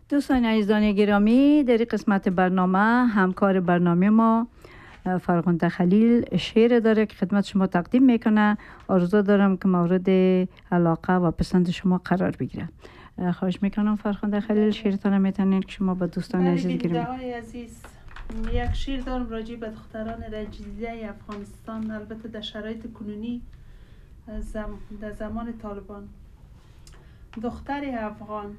دوستان عزیزان گرامی، در این قسمت برنامه همکار برنامه ما فرخنده خلیل شعر داره که خدمت شما تقدیم میکنه. آرزو دارم که مورد علاقه و پسند شما قرار بگیره. خواهش میکنم فرخنده خلیل شعرتان میتونین که شما به دوستان عزیز گرامی. عزیز، یک شعر دارم راجع به دختران جزیره افغانستان، البته در شرایط کنونی در زمان طالبان. دختر افغان،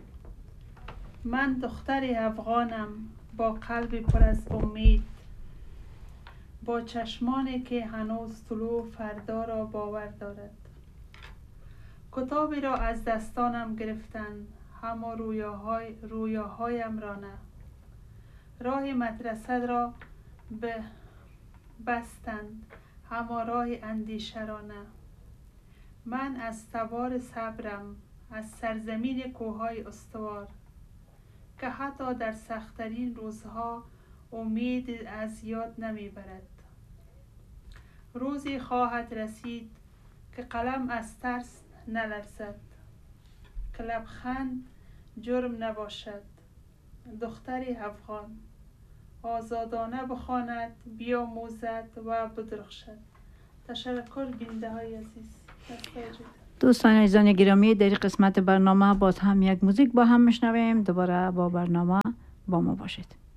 من دختر افغانم با قلب پر از امید، با چشمانی که هنوز طلوع فردا را باور دارد. کتابی را از دستانم گرفتند اما رویاهایم را نه. راه مدرسه را بستند اما راه اندیشه را نه. من از تبار صبرم، از سرزمین کوههای استوار، که حتی در سخت‌ترین روزها امید از یاد نمیبرد. روزی خواهد رسید که قلم از ترس نلرزد، که لبخند جرم نباشد. دختر افغان آزادانه بخواند، بیاموزد و بدرخشد. تشکر بیننده های عزیز. دوستان عزیزان گرامی، در قسمت برنامه باز هم یک موزیک با هم میشنویم. دوباره با برنامه با ما باشید.